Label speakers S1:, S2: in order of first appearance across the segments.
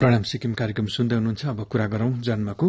S1: प्रणाम सिक्किम कार्यक्रम सुन्दै हुनुहुन्छ। अब कुरा गरौं जन्मको।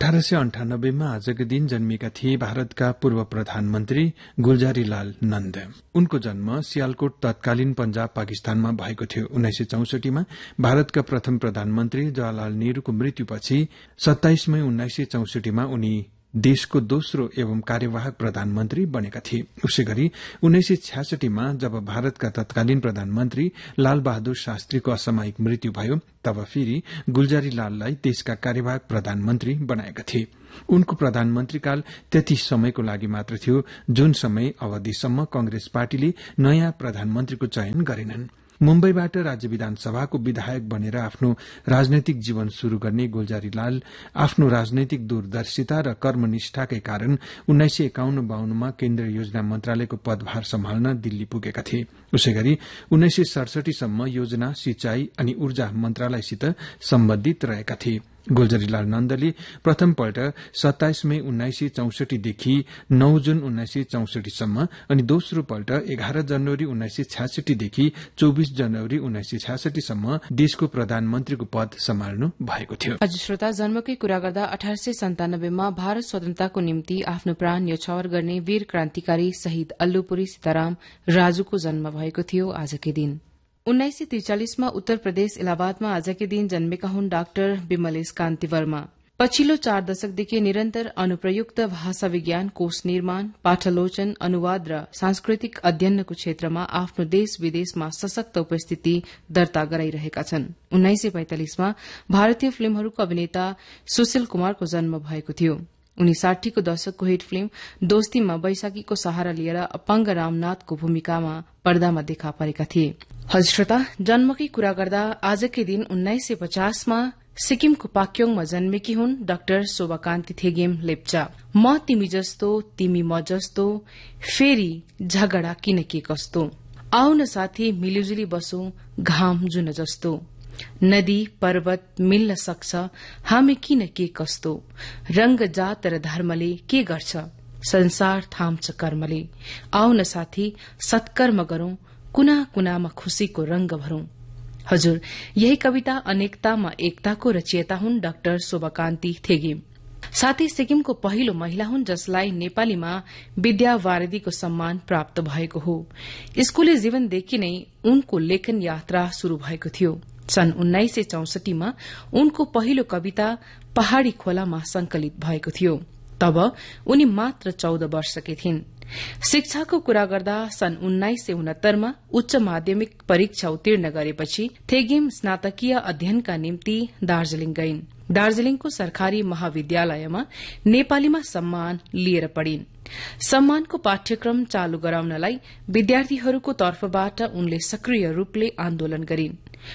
S1: 1898 मा आजकै दिन जन्मिएका थिए भारतका पूर्व प्रधानमन्त्री गुलजारीलाल नन्द। उनको जन्म सियालकोट तत्कालीन पंजाब पाकिस्तानमा भएको थियो। 1964 मा भारतका प्रथम प्रधानमन्त्री जवाहरलाल नेहरूको मृत्युपछि 27 मई 1964 मा उनी देशको दोस्रो एवं कार्यवाहक प्रधानमन्त्री बनेका थिए। उसै गरी 1966 मा जब भारतका तत्कालीन प्रधानमन्त्री लाल बहादुर शास्त्रीको असामयिक मृत्यु भयो, तब फेरि गुलजारीलाललाई देशका कार्यवाहक प्रधानमन्त्री बनाएका थिए। उनको प्रधानमन्त्रीकाल त्यति समयको लागि मात्र थियो, जुन समय अवधिसम्म कांग्रेस पार्टीले नयाँ प्रधानमन्त्रीको चयन गरेनन्। मुम्बईबाट राज्य विधानसभाको विधायक बनेर आफ्नो राजनैतिक जीवन शुरू गर्ने गुलजारीलाल आफ्नो राजनैतिक दूरदर्शिता र कर्मनिष्ठाकै कारण 1951-52 मा केन्द्रीय योजना मन्त्रालयको पदभार सम्हाल्न दिल्ली पुगेका थिए। उसै गरी 1967 सम्म योजना, सिंचाई अनि ऊर्जा मन्त्रालयसित सम्बन्धित रहेका थिए। गुलजारीलाल नन्दले प्रथमपल्ट 27 मई 1964 देखि 9 जुन 1964 सम्म अनि दोस्रो पल्ट 11 जनवरी 1966 देखि 24 जनवरी 1966 सम्म देशको प्रधानमन्त्रीको पद सम्हाल्नु भएको थियो।
S2: आज श्रोता, जन्मकै कुरा गर्दा 1897 मा भारत स्वतन्त्रताको निम्ति आफ्नो प्राण न्यौछावर गर्ने वीर क्रान्तिकारी शहीद अल्लुपुरी सीताराम राजुको जन्म भएको थियो आजकै दिन। 1943 मा उत्तर प्रदेश इलाहाबादमा आजकै दिन जन्मेका हुन् डाक्टर विमलेश कान्ति वर्मा। पछिल्लो 4 दशकदेखि निरन्तर अनुप्रयुक्त भाषा विज्ञान, कोश निर्माण, पाठालोचन, अनुवाद र सांस्कृतिक अध्ययनको क्षेत्रमा आफ्नो देश विदेशमा सशक्त उपस्थिति दर्ता गराइरहेका छन्। 1945 मा भारतीय फिल्महरूको अभिनेता सुशील कुमारको जन्म भएको थियो। उनी 60 को दशकको हिट फिल्म दोस्तीमा बैशाखीको सहारा लिएर अपाङ्ग रामनाथको भूमिकामा पर्दामा देखा परेका थिए। हजुर श्रोता, जन्मकै कुरा गर्दा आजकै दिन 1950 मा सिक्किमको पाक्योङमा जन्मेकी हुन् डाक्टर शोभाकान्ति थेगेम लेप्चा। म तिमी जस्तो, तिमी म जस्तो, फेरि झगडा किन के कस्तो, आउन साथी मिलिजुली बसौं घाम जुन जस्तो, नदी पर्वत मिल्न सक्छ हामी किन के कस्तो, रंग जात र धर्मले के गर्छ संसार थाम्छ कर्मले, आउन साथी सत्कर्म गरौं कुना कुनामा खुशीको रंग भरौं। हजुर, यही कविता अनेकतामा एकताको रचयिता हुन् डाक्टर शोभाकान्ति थेगेम। साथै सिक्किमको पहिलो महिला हुन् जसलाई नेपालीमा विद्या वारिधीको सम्मान प्राप्त भएको हो। स्कूली जीवनदेखि नै उनको लेखन यात्रा शुरू भएको थियो। सन् 1964 मा उनको पहिलो कविता पहाड़ी खोलामा संकलित भएको थियो। तब उनी मात्र 14 वर्षकी थिइन्। शिक्षाको कुरा गर्दा सन् 1969 मा उच्च माध्यमिक परीक्षा उत्तीर्ण गरेपछि थेगेम स्नातकीय अध्ययनका निम्ति दार्जीलिङ गइन्। दार्जीलिङको सरकारी महाविद्यालयमा नेपालीमा सम्मान लिएर पढिन्। सम्मानको पाठ्यक्रम चालू गराउनलाई विद्यार्थीहरूको तर्फबाट उनले सक्रिय रूपले आन्दोलन गरिन्।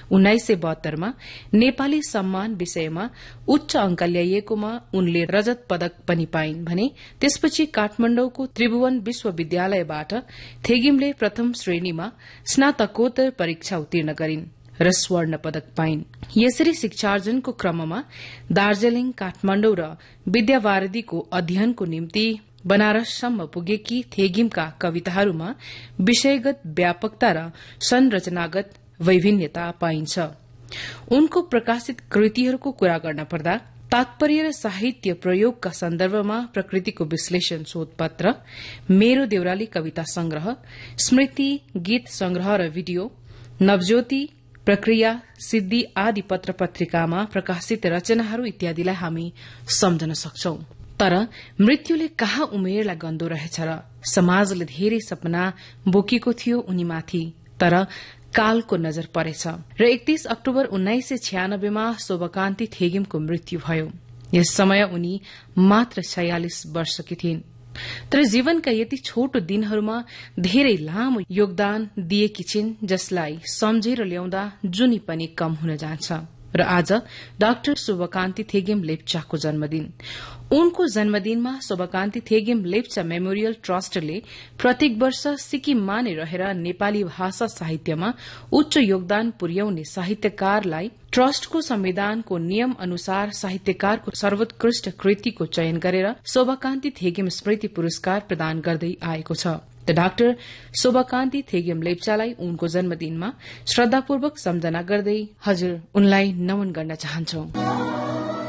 S2: 1972 मा नेपाली सम्मान विषयमा उच्च अंक ल्याइएकोमा उनले रजत पदक पनि पाइन् भने त्यसपछि काठमाडौँको त्रिभुवन विश्वविद्यालयबाट थेगिमले प्रथम श्रेणीमा स्नातकोत्तर परीक्षा उत्तीर्ण गरिन् र स्वर्ण पदक पाइन्। यसरी शिक्षार्जनको क्रममा दार्जीलिङ, काठमाडौँ र विद्यावारिधीको अध्ययनको निम्ति बनारससम्म पुगेकी थेगिमका कविताहरूमा विषयगत व्यापकता र संरचनागत वैभिन्नता पाइन्छ। उनको प्रकाशित कृतिहरूको कुरा गर्न पर्दा तात्पर्य र साहित्य प्रयोगका सन्दर्भमा प्रकृतिको विश्लेषण शोधपत्र, मेरो देउराली कविता संग्रह, स्मृति गीत संग्रह र भिडियो, नवज्योति, प्रक्रिया, सिद्धि आदि पत्र पत्रिकामा प्रकाशित रचनाहरू इत्यादिलाई हामी सम्झन सक्छौं। तर मृत्युले कहाँ उमेरलाई गन्दो रहेछ र समाजले धेरै सपना बोकेको थियो उनीमाथि, तर कालको नजर परेछ र 31 अक्टोबर 1996 मा शोभाकान्ति थेगेमको मृत्यु भयो। यस समय उनी मात्र 46 वर्षकी थिइन्। तर जीवनका यति छोटो दिनहरूमा धेरै लामो योगदान दिएकी छिन् जसलाई सम्झेर ल्याउँदा जुनी पनि कम हुन जान्छ। र आज डाक्टर शोभाकान्ति थेगेम लेप्चाको जन्मदिन। उनको जन्मदिनमा शोभाकान्ति थेगेम लेप्चा मेमोरियल ट्रस्टले प्रत्येक वर्ष सिक्किममा नै रहेर नेपाली भाषा साहित्यमा उच्च योगदान पुर्याउने साहित्यकारलाई ट्रस्टको संविधानको नियम अनुसार साहित्यकारको सर्वोत्कृष्ट कृतिको चयन गरेर शोभाकान्ति थेगेम स्मृति पुरस्कार प्रदान गर्दै आएको छ। त डाक्टर शोभाकान्ति थेगियम लेप्चालाई उनको जन्मदिनमा श्रद्धापूर्वक सम्झना गर्दै हजुर उनलाई नमन गर्न चाहन्छौं।